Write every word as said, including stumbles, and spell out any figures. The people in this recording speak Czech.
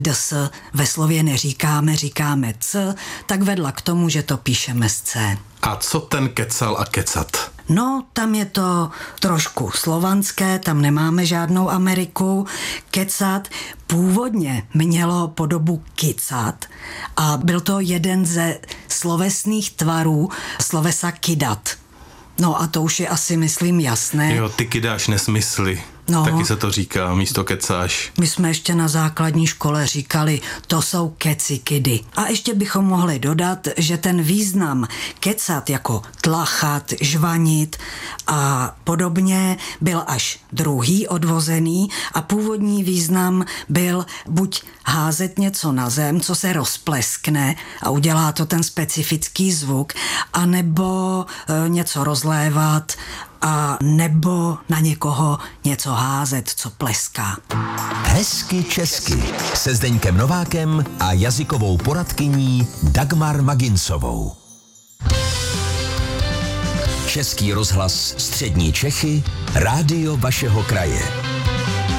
ds ve slově neříkáme, říkáme c, tak vedla k tomu, že to píšeme s c. A co ten kecal a kecat? No, tam je to trošku slovanské, tam nemáme žádnou Ameriku. Kecat původně mělo podobu kicat a byl to jeden ze slovesných tvarů slovesa kidat. No a to už je asi, myslím, jasné. Jo, ty kydáš nesmysly. No. Taky se to říká, místo kecáš. My jsme ještě na základní škole říkali, to jsou keci kidy. A ještě bychom mohli dodat, že ten význam kecat jako tlachat, žvanit a podobně byl až druhý odvozený a původní význam byl buď házet něco na zem, co se rozpleskne a udělá to ten specifický zvuk, anebo e, něco rozlévat a nebo na někoho něco házet, co pleská. Hezky česky se Zdeňkem Novákem a jazykovou poradkyní Dagmar Maginsovou. Český rozhlas Střední Čechy, rádio vašeho kraje.